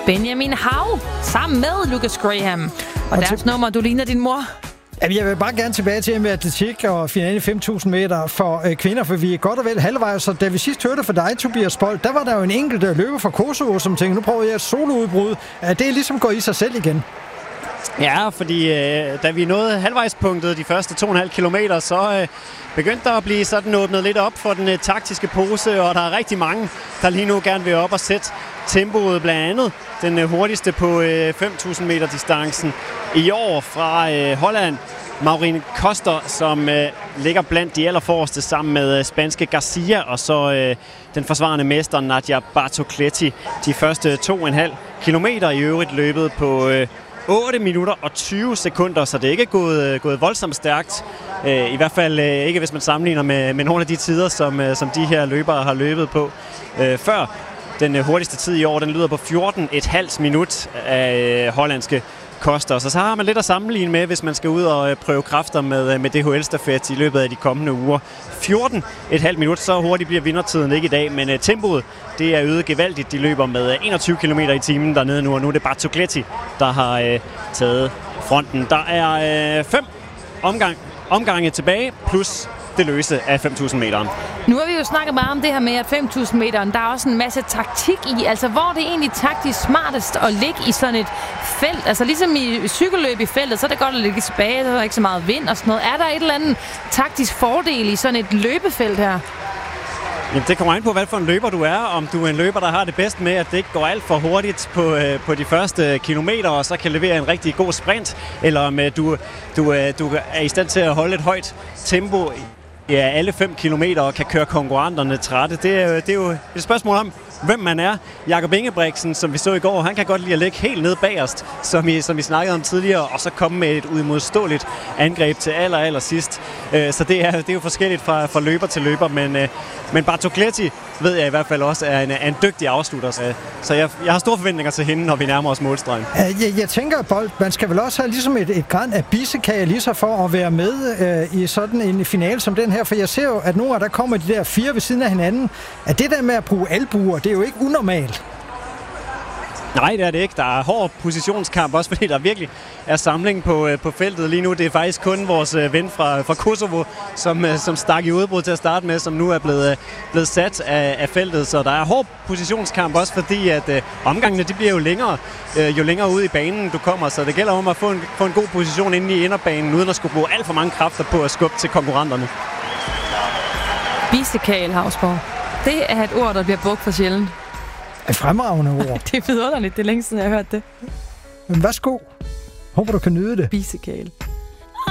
Benjamin Hav sammen med Lucas Graham. Og deres nummer, du ligner din mor. Jamen, jeg vil bare gerne tilbage til med atletik og finalen 5.000 meter for kvinder, for vi er godt og vel halvvejs. Så da vi sidst hørte fra dig, Tobias Bolt, der var der jo en enkelt løber fra Kosovo, som tænkte, nu prøver jeg et soloudbrud. Det er ligesom går i sig selv igen. Ja, fordi da vi nåede halvvejspunktet de første 2,5 kilometer, så begyndte der at blive sådan åbnet lidt op for den taktiske pose, og der er rigtig mange, der lige nu gerne vil op og sætte tempoet, blandt andet den hurtigste på 5.000 meter distancen i år fra Holland. Maureen Koster, som ligger blandt de allerforreste sammen med spanske Garcia, og så den forsvarende mester Nadia Bartocletti. De første 2,5 kilometer i øvrigt løbet på 8 minutter og 20 sekunder, så det er ikke gået voldsomt stærkt. I hvert fald ikke, hvis man sammenligner med nogle af de tider, som de her løbere har løbet på før. Den hurtigste tid i år, den lyder på 14,5 minut af hollandske Koster. Så har man lidt at sammenligne med, hvis man skal ud og prøve kræfter med DHL-stafet i løbet af de kommende uger. 14,5 minut, så hurtigt bliver vindertiden ikke i dag, men tempoet, det er øget gevaldigt. De løber med 21 km i timen dernede nu, og nu er det Bartocletti, der har taget fronten. Der er 5 omgange tilbage, plus det løse af 5.000 meter. Nu har vi jo snakket meget om det her med, at 5.000 meter, der er også en masse taktik i. Altså, hvor er det egentlig taktisk smartest at ligge i sådan et felt? Altså, ligesom i cykelløb i feltet, så er det godt at ligge tilbage, der er ikke så meget vind og sådan noget. Er der et eller andet taktisk fordel i sådan et løbefelt her? Jamen, det kommer an på, hvad for en løber du er. Om du er en løber, der har det bedst med, at det ikke går alt for hurtigt på de første kilometer, og så kan levere en rigtig god sprint, eller om du er i stand til at holde et højt tempo alle 5 kilometer og kan køre konkurrenterne trætte. Det er jo et spørgsmål om, hvem man er. Jakob Ingebrigtsen, som vi så i går, han kan godt lide at ligge helt ned bagerst, som vi snakkede om tidligere, og så komme med et uimodståeligt angreb til aller sidst. Så det er jo forskelligt fra løber til løber, men Bartocletti ved jeg i hvert fald også er en dygtig afslutter. Så jeg har store forventninger til hende, når vi nærmer os målstregen. Jeg tænker, Bolt, man skal vel også have ligesom et gran af bissekage lige så for at være med i sådan en finale som den her, for jeg ser jo, at nogle af der kommer de der 4 ved siden af hinanden. At det der med at bruge albuer, det er jo ikke unormalt. Nej, det er det ikke. Der er hård positionskamp, også fordi der virkelig er samling på feltet lige nu. Det er faktisk kun vores ven fra Kosovo, som stak i udbrud til at starte med, som nu er blevet sat af feltet. Så der er hård positionskamp, også fordi at omgangene de bliver jo længere ud i banen du kommer. Så det gælder om at få en god position inde i inderbanen, uden at skulle bruge alt for mange kræfter på at skubbe til konkurrenterne. Bisekal, Havsborg. Det er et ord, der bliver brugt for sjældent. Et fremragende ord. Det er vidunderligt. Det er længe siden, jeg har hørt det. Men værsgo. Håber, du kan nyde det. Bisekal.